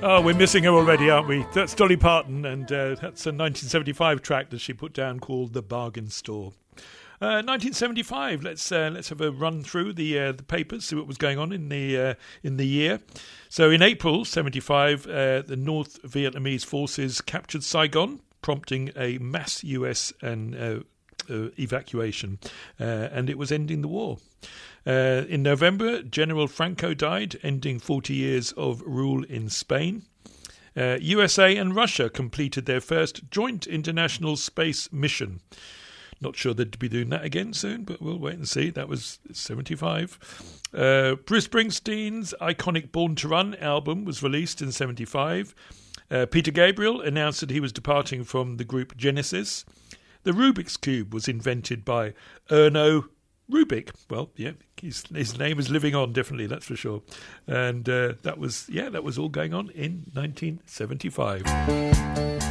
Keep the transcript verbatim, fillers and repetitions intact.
Oh, we're missing her already, aren't we? That's Dolly Parton, and uh, that's a nineteen seventy-five track that she put down called The Bargain Store. Uh, nineteen seventy-five. Let's uh, let's have a run through the uh, the papers, see what was going on in the uh, in the year. So in April seventy-five, uh, the North Vietnamese forces captured Saigon, prompting a mass U S and uh, uh, evacuation, uh, and it was ending the war. Uh, in November, General Franco died, ending forty years of rule in Spain. Uh, U S A and Russia completed their first joint international space mission. Not sure they'd be doing that again soon, but we'll wait and see. That was seventy-five. Uh, Bruce Springsteen's iconic Born to Run album was released in seventy-five. Uh, Peter Gabriel announced that he was departing from the group Genesis. The Rubik's Cube was invented by Erno Rubik. Well, yeah, his, his name is living on, definitely, that's for sure. And uh, that was, yeah, that was all going on in nineteen seventy-five.